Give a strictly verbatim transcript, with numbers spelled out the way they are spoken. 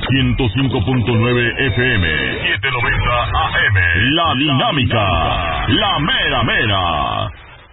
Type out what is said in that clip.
ciento cinco punto nueve F M, setecientos noventa A M. La Dinámica, la mera mera.